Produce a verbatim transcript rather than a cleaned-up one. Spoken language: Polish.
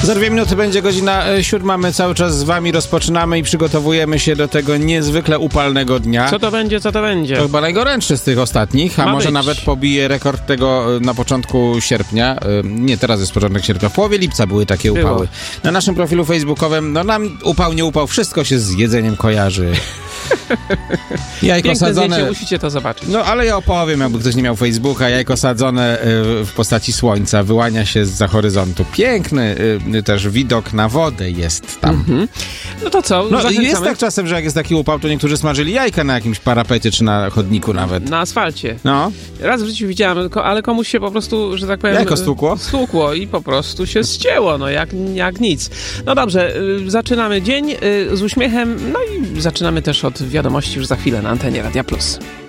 Za dwie minuty będzie godzina siódma, my cały czas z wami rozpoczynamy i przygotowujemy się do tego niezwykle upalnego dnia. Co to będzie, co to będzie? To chyba najgorętszy z tych ostatnich, a Ma może być. nawet pobije rekord tego na początku sierpnia. Nie, teraz jest początek sierpnia, w połowie lipca były takie Było. upały. Na naszym profilu facebookowym, no nam upał, nie upał, wszystko się z jedzeniem kojarzy. Jajko Piękne sadzone... zdjęcie, musicie to zobaczyć. No, ale ja opowiem, jakby ktoś nie miał Facebooka. Jajko sadzone y, w postaci słońca wyłania się zza horyzontu. Piękny y, też widok na wodę jest tam. Mhm. No to co, No, zachęcamy jest tak czasem, że jak jest taki upał, to niektórzy smażyli jajka na jakimś parapecie czy na chodniku nawet. na asfalcie. No, Raz w życiu widziałem, ko- ale komuś się po prostu, że tak powiem... Jajko stłukło? Stłukło i po prostu się ścięło, no jak, jak nic. No dobrze, y, zaczynamy dzień y, z uśmiechem, no i zaczynamy też od wiadomości już za chwilę na antenie Radia Plus.